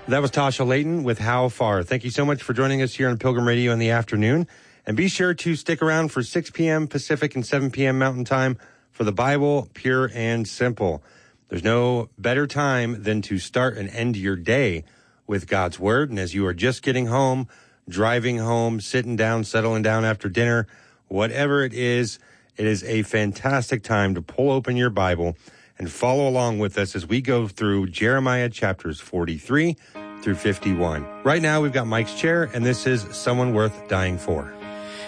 That was Tasha Layton with How Far. Thank you so much for joining us here on Pilgrim Radio in the afternoon. And be sure to stick around for 6 p.m. Pacific and 7 p.m. Mountain Time for the Bible, Pure and Simple. There's no better time than to start and end your day with God's Word. And as you are just getting home, driving home, sitting down, settling down after dinner, whatever it is a fantastic time to pull open your Bible and follow along with us as we go through Jeremiah chapters 43 through 51. Right now, we've got Mike's Chair, and this is Someone Worth Dying For.